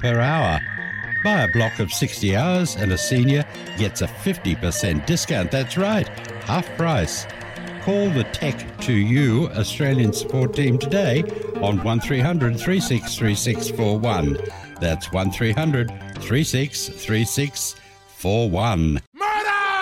per hour. Buy a block of 60 hours and a senior gets a 50% discount. That's right, half price. Call the Tech2U Australian support team today on 1300 363641. That's 1300 363641.